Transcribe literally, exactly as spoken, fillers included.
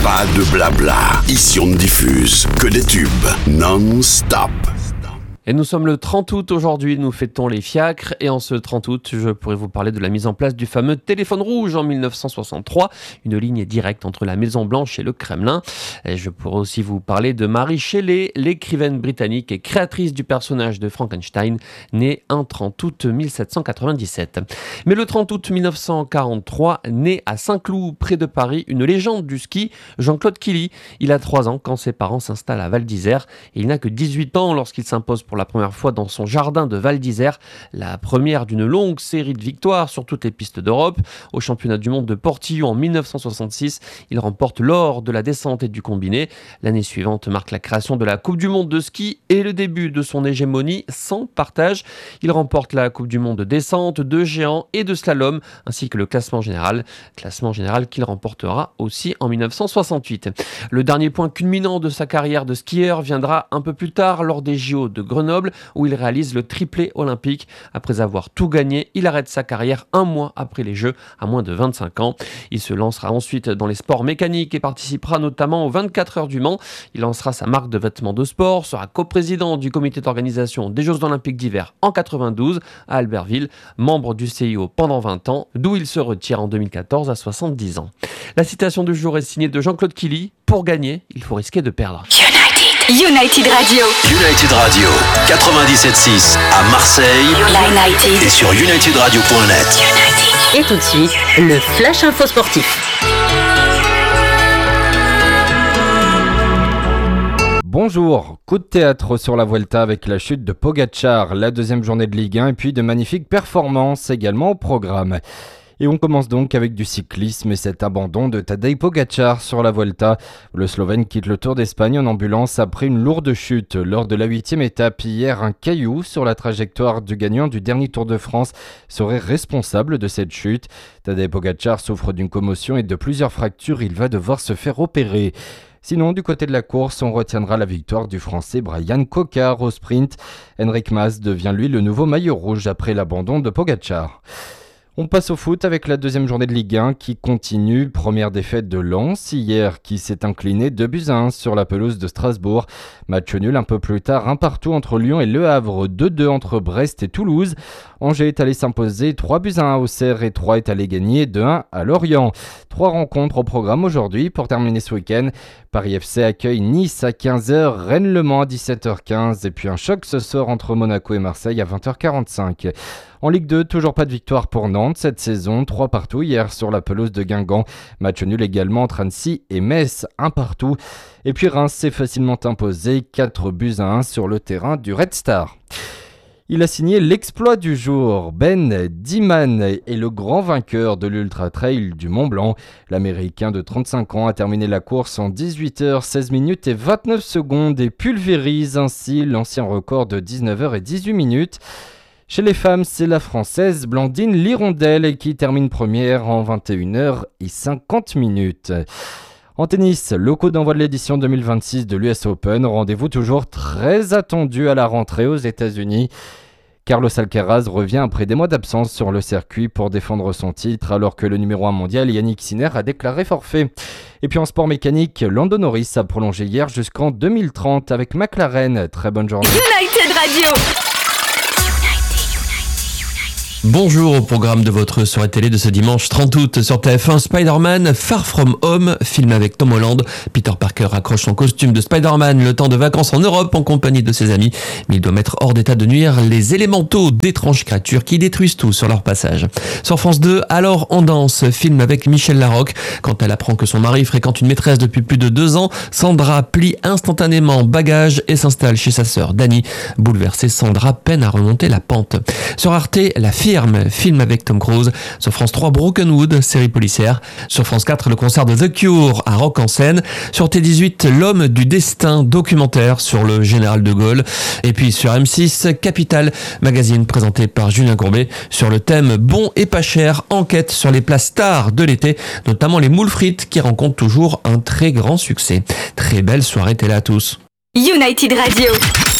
Pas de blabla. Ici, on ne diffuse que des tubes non-stop. Et nous sommes le trente août aujourd'hui, nous fêtons les fiacres et en ce trente août, je pourrais vous parler de la mise en place du fameux téléphone rouge en dix-neuf cent soixante-trois, une ligne directe entre la Maison Blanche et le Kremlin. Et je pourrais aussi vous parler de Mary Shelley, l'écrivaine britannique et créatrice du personnage de Frankenstein, née un trente août mille sept cent quatre-vingt-dix-sept. Mais le trente août mille neuf cent quarante-trois, naît à Saint-Cloud, près de Paris, une légende du ski, Jean-Claude Killy. Il a trois ans quand ses parents s'installent à Val d'Isère et il n'a que dix-huit ans lorsqu'il s'impose pour la première fois dans son jardin de Val d'Isère, la première d'une longue série de victoires sur toutes les pistes d'Europe. Au championnat du monde de Portillon en dix-neuf cent soixante-six, il remporte l'or de la descente et du combiné. L'année suivante marque la création de la Coupe du monde de ski et le début de son hégémonie sans partage. Il remporte la Coupe du monde de descente, de géant et de slalom, ainsi que le classement général, classement général qu'il remportera aussi en dix-neuf cent soixante-huit. Le dernier point culminant de sa carrière de skieur viendra un peu plus tard lors des J O de Grenoble, où il réalise le triplé olympique. Après avoir tout gagné, il arrête sa carrière un mois après les Jeux, à moins de vingt-cinq ans. Il se lancera ensuite dans les sports mécaniques et participera notamment aux vingt-quatre heures du Mans. Il lancera sa marque de vêtements de sport, sera coprésident du comité d'organisation des Jeux olympiques d'hiver en quatre-vingt-douze à Albertville, membre du C I O pendant vingt ans, d'où il se retire en deux mille quatorze à soixante-dix ans. La citation du jour est signée de Jean-Claude Killy. Pour gagner, il faut risquer de perdre. United Radio. United Radio, quatre-vingt-dix-sept virgule six à Marseille. United. Et sur united radio point net. United. Et tout de suite, le Flash Info Sportif. Bonjour, coup de théâtre sur la Vuelta avec la chute de Pogačar, la deuxième journée de Ligue un et puis de magnifiques performances également au programme. Et on commence donc avec du cyclisme et cet abandon de Tadej Pogačar sur la Vuelta. Le Slovène quitte le Tour d'Espagne en ambulance après une lourde chute. Lors de la huitième étape hier, un caillou sur la trajectoire du gagnant du dernier Tour de France serait responsable de cette chute. Tadej Pogačar souffre d'une commotion et de plusieurs fractures. Il va devoir se faire opérer. Sinon, du côté de la course, on retiendra la victoire du Français Bryan Coquard au sprint. Enric Mas devient lui le nouveau maillot rouge après l'abandon de Pogačar. On passe au foot avec la deuxième journée de Ligue un qui continue. Première défaite de Lens hier qui s'est incliné deux buts à un sur la pelouse de Strasbourg. Match nul un peu plus tard, un partout entre Lyon et Le Havre, deux deux entre Brest et Toulouse. Angers est allé s'imposer trois buts à un à Auxerre et Troyes est allé gagner deux un à Lorient. Trois rencontres au programme aujourd'hui pour terminer ce week-end. Paris F C accueille Nice à quinze heures, Rennes-Le Mans à dix-sept heures quinze et puis un choc ce soir entre Monaco et Marseille à vingt heures quarante-cinq. En Ligue deux, toujours pas de victoire pour Nantes cette saison, trois partout hier sur la pelouse de Guingamp. Match nul également entre Annecy et Metz, un partout. Et puis Reims s'est facilement imposé, quatre buts à un sur le terrain du Red Star. Il a signé l'exploit du jour. Ben Dieman est le grand vainqueur de l'Ultra Trail du Mont Blanc. L'Américain de trente-cinq ans a terminé la course en dix-huit heures seize minutes et vingt-neuf secondes et pulvérise ainsi l'ancien record de dix-neuf heures et dix-huit minutes. Chez les femmes, c'est la Française Blandine Lirondelle qui termine première en vingt et une heures cinquante minutes. En tennis, le coup d'envoi de l'édition deux mille vingt-six de l'U S Open, rendez-vous toujours très attendu à la rentrée aux États-Unis. Carlos Alcaraz revient après des mois d'absence sur le circuit pour défendre son titre, alors que le numéro un mondial Yannick Sinner a déclaré forfait. Et puis en sport mécanique, Lando Norris a prolongé hier jusqu'en deux mille trente avec McLaren. Très bonne journée. United Radio. Bonjour au programme de votre soirée télé de ce dimanche trente août sur T F un. Spider-Man Far From Home, film avec Tom Holland. Peter Parker accroche son costume de Spider-Man le temps de vacances en Europe en compagnie de ses amis. Mais il doit mettre hors d'état de nuire les élémentaux d'étranges créatures qui détruisent tout sur leur passage. Sur France deux, Alors on danse, film avec Michel Larocque. Quand elle apprend que son mari fréquente une maîtresse depuis plus de deux ans, Sandra plie instantanément bagage et s'installe chez sa sœur Dani. Bouleversée, Sandra peine à remonter la pente. Sur Arte, La Firme, film avec Tom Cruise. Sur France trois, Brokenwood, série policière. Sur France quatre, le concert de The Cure à Rock en Seine. Sur T dix-huit, L'homme du destin, documentaire sur le général de Gaulle. Et puis sur M six, Capital, magazine présenté par Julien Courbet sur le thème bon et pas cher, enquête sur les plats stars de l'été, notamment les moules frites qui rencontrent toujours un très grand succès. Très belle soirée télé à tous. United Radio.